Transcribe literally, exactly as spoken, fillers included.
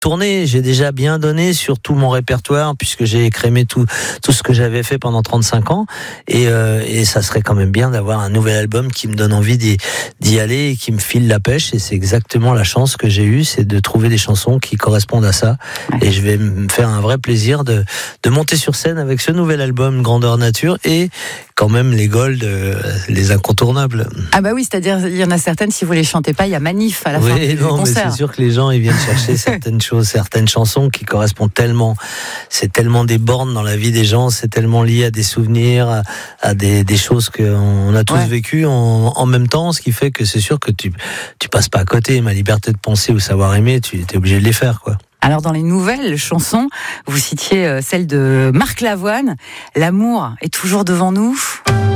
tourner. J'ai déjà bien donné sur tout mon répertoire puisque j'ai écrémé tout tout ce que j'avais fait pendant trente-cinq ans et euh, et ça serait quand même bien d'avoir un nouvel album qui me donne envie d'y, d'y aller et qui me file la pêche, et c'est exactement la chance que j'ai eue, c'est de trouver des chansons qui correspondent à ça. Ouais. Et je vais me faire un vrai plaisir de de monter sur scène avec ce nouvel album Grandeur Nature et quand même les Gold, euh, les incontournables. Ah bah oui, c'est-à-dire il y en a certaines, si vous les chantez pas, il y a manif à la oui, fin du non, concert. Mais c'est sûr que les gens ils viennent chercher certaines choses, certaines chansons qui correspondent tellement, c'est tellement des bornes dans la vie des gens, c'est tellement lié à des souvenirs, à, à des, des choses qu'on a tous ouais. vécues en, en même temps, ce qui fait que c'est sûr que tu tu passes pas à côté. Ma liberté de penser ou savoir aimer, tu es obligé de les faire, quoi. Alors dans les nouvelles chansons, vous citiez celle de Marc Lavoine, l'amour est toujours devant nous.